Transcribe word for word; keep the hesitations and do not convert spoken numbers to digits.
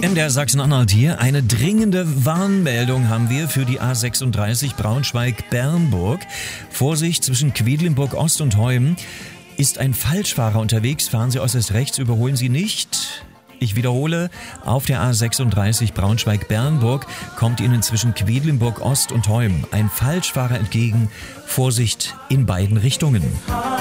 M D R Sachsen-Anhalt hier. Eine dringende Warnmeldung haben wir für die A sechsunddreißig Braunschweig-Bernburg. Vorsicht, zwischen Quedlinburg-Ost und Heumen ist ein Falschfahrer unterwegs. Fahren Sie äußerst rechts, überholen Sie nicht. Ich wiederhole, auf der A sechsunddreißig Braunschweig-Bernburg kommt Ihnen zwischen Quedlinburg-Ost und Heumen ein Falschfahrer entgegen. Vorsicht in beiden Richtungen.